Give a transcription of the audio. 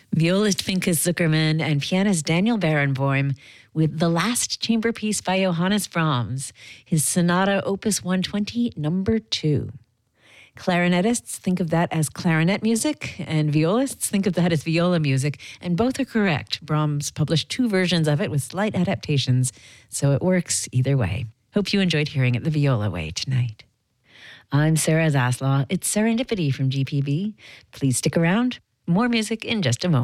Violist Pinchas Zuckerman and pianist Daniel Barenboim with the last chamber piece by Johannes Brahms, his Sonata Opus 120, number 2. Clarinetists think of that as clarinet music, and violists think of that as viola music, and both are correct. Brahms published 2 versions of it with slight adaptations, so it works either way. Hope you enjoyed hearing it the viola way tonight. I'm Sarah Zaslaw. It's Serendipity from GPB. Please stick around. More music in just a moment.